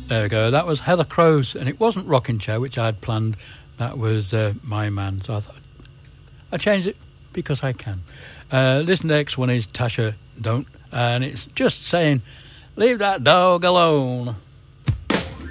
There we go. That was Heather Crowes, and it wasn't Rocking Chair, which I had planned. That was My Man. So I thought I changed it because I can. This next one is Tasha Don't, and it's just saying, leave that dog alone.